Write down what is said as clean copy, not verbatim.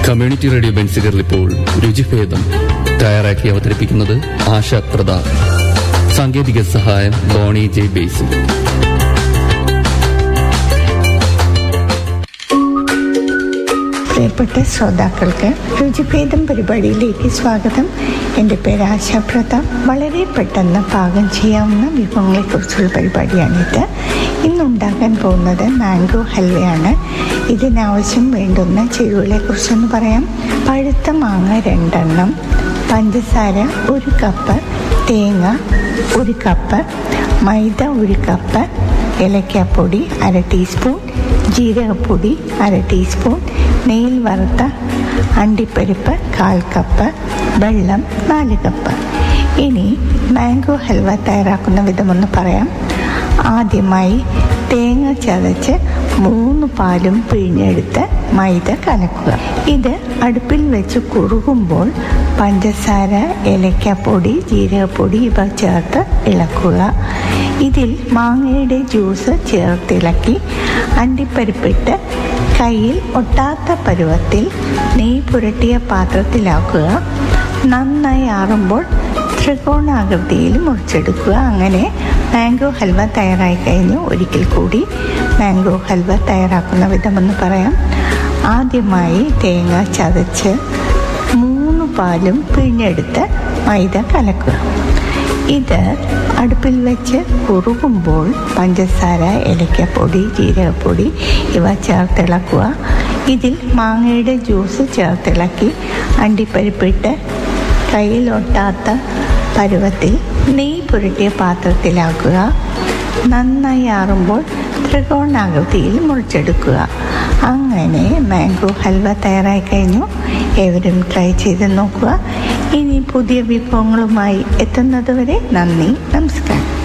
Community radio ബെൻസിഗറിൽ ഇപ്പോൾ രുചിഭേദം തയ്യാറാക്കി അവതരിപ്പിക്കുന്നത് ആശ പ്രതാപ്. സാങ്കേതിക സഹായം ബോണി ജെ ബേസി. പ്രിയപ്പെട്ട ശ്രോതാക്കൾക്ക് രുചിഭേദം പരിപാടിയിലേക്ക് സ്വാഗതം. എൻ്റെ പേര് ആശ പ്രതാപ്. വളരെ പെട്ടെന്ന് പാകം ചെയ്യാവുന്ന വിഭവങ്ങളെക്കുറിച്ചുള്ള പരിപാടിയാണിത്. ഇന്നുണ്ടാക്കാൻ പോകുന്നത് മാംഗോ ഹൽവയാണ്. ഇതിനാവശ്യം വേണ്ടുന്ന ചേരുവകളെക്കുറിച്ചൊന്ന് പറയാം. പഴുത്ത മാങ്ങ 2 എണ്ണം, പഞ്ചസാര 1 കപ്പ്, തേങ്ങ 1 കപ്പ്, മൈദ 1 കപ്പ്, ഏലക്കാപ്പൊടി 1/2 ടീസ്പൂൺ, ജീരകപ്പൊടി 1/2 ടീസ്പൂൺ, നെയ്യിൽ വറുത്ത അണ്ടിപ്പരിപ്പ് 1/4 കപ്പ്, വെള്ളം 4 കപ്പ്. ഇനി മാംഗോ ഹൽവ തയ്യാറാക്കുന്ന വിധമൊന്ന് പറയാം. ആദ്യമായി തേങ്ങ ചതച്ച് 3 പാലും പിഴിഞ്ഞെടുത്ത് മൈദ കലക്കുക. ഇത് അടുപ്പിൽ വെച്ച് കുറുകുമ്പോൾ പഞ്ചസാര, ഏലക്കാപ്പൊടി, ജീരകപ്പൊടി ഇവ ചേർത്ത് ഇളക്കുക. ഇതിൽ മാങ്ങയുടെ ജ്യൂസ് ചേർത്തിളക്കി അണ്ടിപ്പരിപ്പിട്ട് കയ്യിൽ ഒട്ടാത്ത പരുവത്തിൽ നെയ്യ് പുരട്ടിയ പാത്രത്തിലാക്കുക. നന്നായി ആറുമ്പോൾ ത്രികോണാകൃതിയിൽ മുറിച്ചെടുക്കുക. അങ്ങനെ മാംഗോ ഹൽവ തയ്യാറായി കഴിഞ്ഞു. ഒരിക്കൽ കൂടി മാംഗോ ഹൽവ തയ്യാറാക്കുന്ന വിധമെന്ന് പറയാം. ആദ്യമായി തേങ്ങ ചതച്ച് 3 പാലും പിഴിഞ്ഞെടുത്ത് മൈദ കലക്കുക. ഇത് അടുപ്പിൽ വെച്ച് കുറുകുമ്പോൾ പഞ്ചസാര, ഏലക്കാപ്പൊടി, ജീരകപ്പൊടി ഇവ ചേർത്തിളക്കുക. ഇതിൽ മാങ്ങയുടെ ജ്യൂസ് ചേർത്തിളക്കി അണ്ടിപ്പരിപ്പിട്ട് കയ്യിൽ ഒട്ടാത്ത പരുവത്തിൽ നെയ്യ് പുരട്ടിയ പാത്രത്തിലാക്കുക. നന്നായി ആറുമ്പോൾ ത്രികോണാകൃതിയിൽ മുറിച്ചെടുക്കുക. അങ്ങനെ മാംഗോ ഹൽവ തയ്യാറായി കഴിഞ്ഞു. ഏവരും ട്രൈ ചെയ്ത് നോക്കുക. ഇനി പുതിയ വിഭവങ്ങളുമായി എത്തുന്നതുവരെ നന്ദി, നമസ്കാരം.